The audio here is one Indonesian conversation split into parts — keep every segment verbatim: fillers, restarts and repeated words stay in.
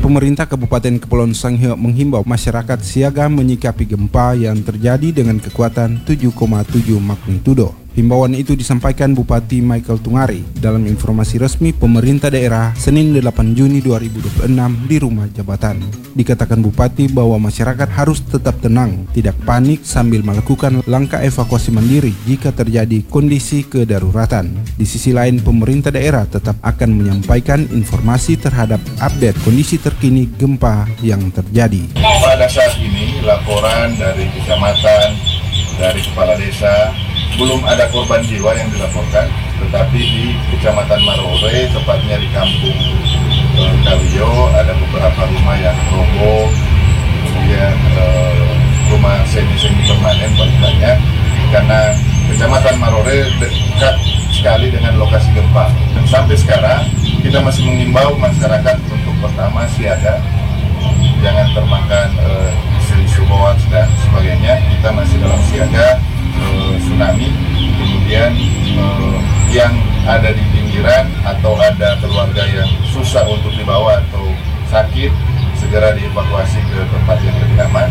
Pemerintah Kabupaten Kepulauan Sangihe menghimbau masyarakat siaga menyikapi gempa yang terjadi dengan kekuatan tujuh koma tujuh magnitudo. Himbauan itu disampaikan Bupati Michael Tungari dalam informasi resmi pemerintah daerah Senin delapan Juni dua ribu dua puluh enam di Rumah Jabatan. Dikatakan Bupati bahwa masyarakat harus tetap tenang, tidak panik sambil melakukan langkah evakuasi mandiri jika terjadi kondisi kedaruratan. Di sisi lain, pemerintah daerah tetap akan menyampaikan informasi terhadap update kondisi terkini gempa yang terjadi. Pada saat ini laporan dari kecamatan, dari kepala desa, belum ada korban jiwa yang dilaporkan, tetapi di Kecamatan Marore, tepatnya di Kampung eh, Kawio, ada beberapa rumah yang roboh, kemudian eh, rumah semi-semi permanen banyak, karena Kecamatan Marore dekat sekali dengan lokasi gempa. Dan sampai sekarang kita masih mengimbau masyarakat untuk pertama siaga, jangan termakan eh, isu-isu hoax dan sebagainya. Kita masih dalam siaga Uh, tsunami, kemudian uh, yang ada di pinggiran atau ada keluarga yang susah untuk dibawa atau sakit, segera dievakuasi ke tempat yang lebih aman.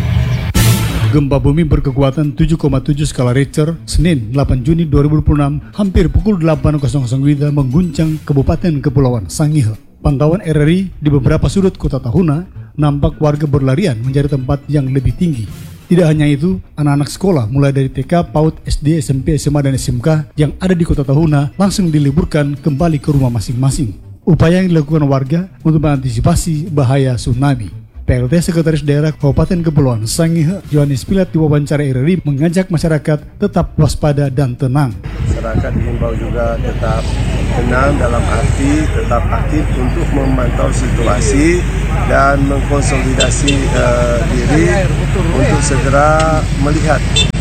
Gempa bumi berkekuatan tujuh koma tujuh skala Richter Senin delapan Juni dua ribu dua puluh enam hampir pukul delapan W I B mengguncang Kabupaten Kepulauan Sangihe. Pantauan R R I di beberapa sudut kota Tahuna nampak warga berlarian mencari tempat yang lebih tinggi. Tidak hanya itu, anak-anak sekolah mulai dari T K, PAUD, S D, S M P, S M A, dan S M K yang ada di kota Tahuna langsung diliburkan kembali ke rumah masing-masing. Upaya yang dilakukan warga untuk mengantisipasi bahaya tsunami. P L T Sekretaris Daerah Kabupaten Kepulauan Sangihe, Yohanes Pilat diwawancara R R I mengajak masyarakat tetap waspada dan tenang. Masyarakat dihimbau juga tetap tenang dalam arti tetap aktif untuk memantau situasi dan mengkonsolidasi uh, diri untuk segera melihat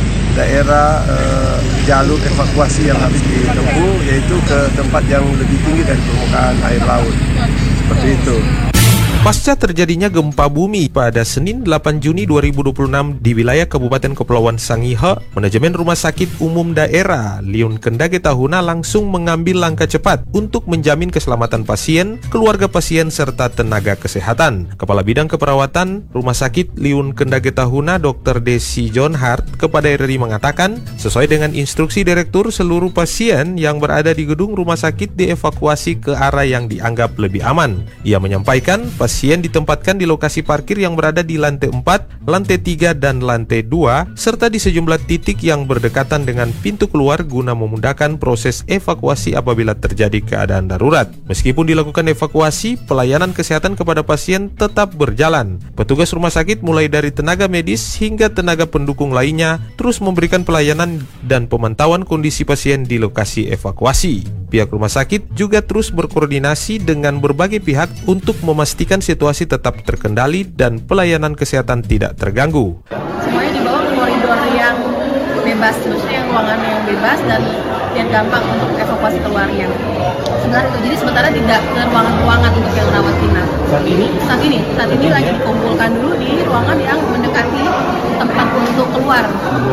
daerah uh, jalur evakuasi yang harus ditempuh, yaitu ke tempat yang lebih tinggi dari permukaan air laut. Seperti itu. Pasca terjadinya gempa bumi pada Senin delapan Juni dua ribu dua puluh enam di wilayah Kabupaten Kepulauan Sangihe, manajemen Rumah Sakit Umum Daerah Liun Kendage Tahuna langsung mengambil langkah cepat untuk menjamin keselamatan pasien, keluarga pasien, serta tenaga kesehatan. Kepala Bidang Keperawatan Rumah Sakit Liun Kendage Tahuna, Dokter Desi John Hart, kepada R R I mengatakan, sesuai dengan instruksi Direktur, seluruh pasien yang berada di gedung rumah sakit dievakuasi ke arah yang dianggap lebih aman. Ia menyampaikan, pasien Pasien ditempatkan di lokasi parkir yang berada di lantai empat, lantai tiga, dan lantai dua, serta di sejumlah titik yang berdekatan dengan pintu keluar guna memudahkan proses evakuasi apabila terjadi keadaan darurat. Meskipun dilakukan evakuasi, pelayanan kesehatan kepada pasien tetap berjalan. Petugas rumah sakit mulai dari tenaga medis hingga tenaga pendukung lainnya terus memberikan pelayanan dan pemantauan kondisi pasien di lokasi evakuasi. Pihak rumah sakit juga terus berkoordinasi dengan berbagai pihak untuk memastikan situasi tetap terkendali dan pelayanan kesehatan tidak terganggu. Semuanya dibawa ke koridor yang bebas, maksudnya yang ruangan yang bebas dan yang gampang untuk evakuasi keluarnya. Sebenarnya itu, jadi sementara tidak ke ruangan-ruangan untuk yang rawat inap. Saat ini? Saat ini, saat ini lagi dikumpulkan dulu di ruangan yang mendekati tempat untuk keluar,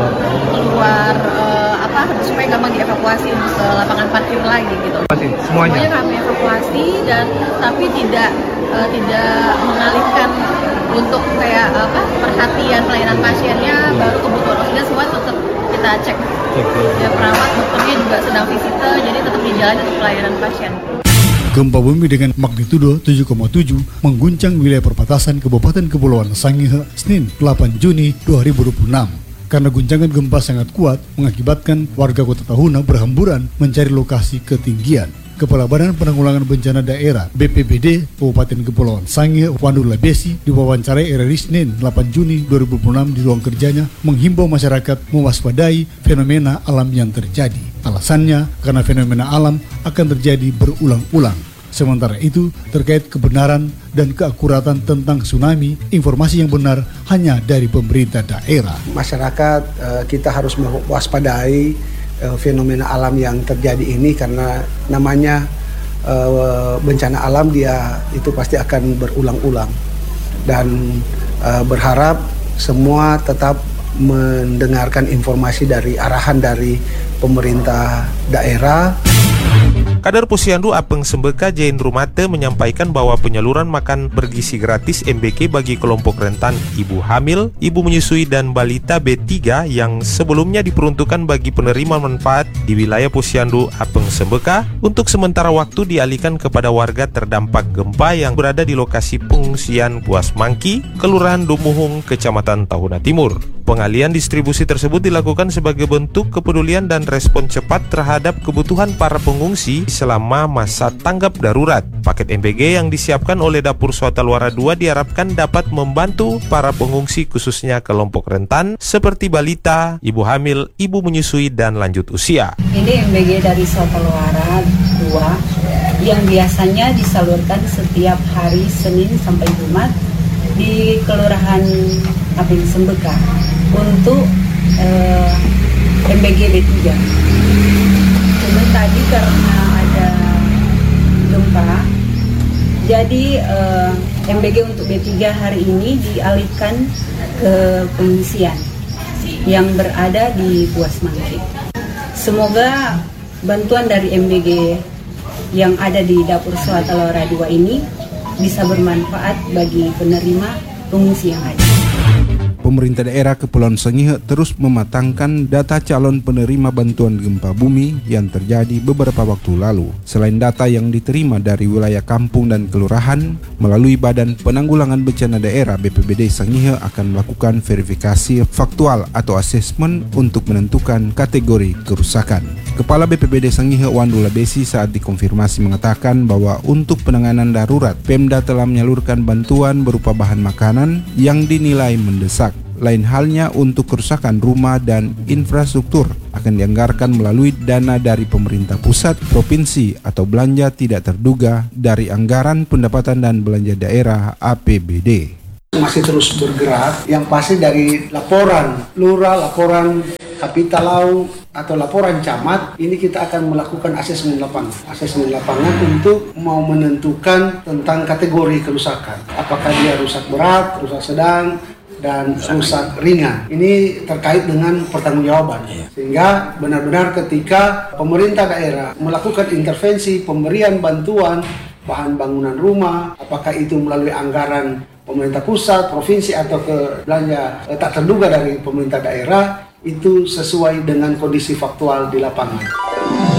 keluar uh, apa supaya gampang dievakuasi ke lapangan parkir lagi gitu. Semuanya. Semuanya kami evakuasi dan tapi tidak uh, tidak mengalihkan untuk kayak apa perhatian pelayanan pasiennya, baru kebutuhan oksigen semua tetap kita cek. Ya, perawat dokternya juga sedang visite, jadi tetap dijalani untuk pelayanan pasien. Gempa bumi dengan magnitudo tujuh koma tujuh mengguncang wilayah perbatasan Kabupaten Kepulauan Sangihe Senin delapan Juni dua ribu dua puluh enam. Karena guncangan gempa sangat kuat mengakibatkan warga kota Tahuna berhamburan mencari lokasi ketinggian. Kepala Badan Penanggulangan Bencana Daerah B P B D Kabupaten Kepulauan Sangihe, Wandu Labesi, diwawancarai R R I Senin delapan Juni dua ribu dua puluh enam di ruang kerjanya menghimbau masyarakat mewaspadai fenomena alam yang terjadi. Alasannya karena fenomena alam akan terjadi berulang-ulang. Sementara itu, terkait kebenaran dan keakuratan tentang tsunami, informasi yang benar hanya dari pemerintah daerah. Masyarakat kita harus mewaspadai fenomena alam yang terjadi ini karena namanya uh, bencana alam, dia itu pasti akan berulang-ulang, dan uh, berharap semua tetap mendengarkan informasi dari arahan dari pemerintah daerah. Kader Posyandu Apeng Sembeka Jain Rumate menyampaikan bahwa penyaluran makan bergizi gratis M B K bagi kelompok rentan ibu hamil, ibu menyusui dan balita B tiga yang sebelumnya diperuntukkan bagi penerima manfaat di wilayah Posyandu Apeng Sembeka untuk sementara waktu dialihkan kepada warga terdampak gempa yang berada di lokasi pengungsian Puas Mangki, Kelurahan Dumuhung, Kecamatan Tahuna Timur. Pengalian distribusi tersebut dilakukan sebagai bentuk kepedulian dan respon cepat terhadap kebutuhan para pengungsi selama masa tanggap darurat. Paket M B G yang disiapkan oleh Dapur Swatalwara dua diharapkan dapat membantu para pengungsi khususnya kelompok rentan seperti balita, ibu hamil, ibu menyusui, dan lanjut usia. Ini M B G dari Swatalwara dua yang biasanya disalurkan setiap hari Senin sampai Jumat di Kelurahan Apeng Sembeka untuk eh, M B G B tiga. Cuma tadi karena ada gempa, jadi eh, M B G untuk B tiga hari ini dialihkan ke pengungsian yang berada di Puas Mangki. Semoga bantuan dari M B G yang ada di Dapur Swatalwara dua ini bisa bermanfaat bagi penerima pengungsi yang ada. Pemerintah daerah Kepulauan Sangihe terus mematangkan data calon penerima bantuan gempa bumi yang terjadi beberapa waktu lalu. Selain data yang diterima dari wilayah kampung dan kelurahan, melalui Badan Penanggulangan Bencana Daerah B P B D Sangihe akan melakukan verifikasi faktual atau asesmen untuk menentukan kategori kerusakan. Kepala B P B D Sangihe Wandula Besi saat dikonfirmasi mengatakan bahwa untuk penanganan darurat, Pemda telah menyalurkan bantuan berupa bahan makanan yang dinilai mendesak. Lain halnya untuk kerusakan rumah dan infrastruktur akan dianggarkan melalui dana dari pemerintah pusat, provinsi, atau belanja tidak terduga dari anggaran pendapatan dan belanja daerah A P B D. Masih terus bergerak, yang pasti dari laporan lurah, laporan kapitalau, atau laporan camat, ini kita akan melakukan asesmen lapangan. Asesmen lapangan untuk mau menentukan tentang kategori kerusakan. Apakah dia rusak berat, rusak sedang, dan rusak ringan. Ini terkait dengan pertanggungjawaban. Sehingga benar-benar ketika pemerintah daerah melakukan intervensi pemberian bantuan bahan bangunan rumah, apakah itu melalui anggaran pemerintah pusat, provinsi, atau ke belanja tak terduga dari pemerintah daerah, itu sesuai dengan kondisi faktual di lapangan.